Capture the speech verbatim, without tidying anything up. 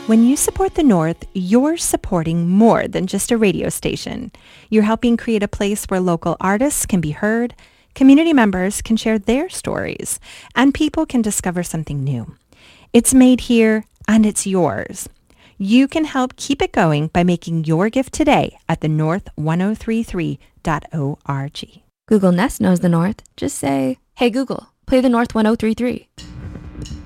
When you support the North, you're supporting more than just a radio station. You're helping create a place where local artists can be heard, community members can share their stories, and people can discover something new. It's made here, and it's yours. You can help keep it going by making your gift today at the north ten thirty-three dot org. Google Nest knows the North. Just say, "Hey Google, play the North ten thirty-three."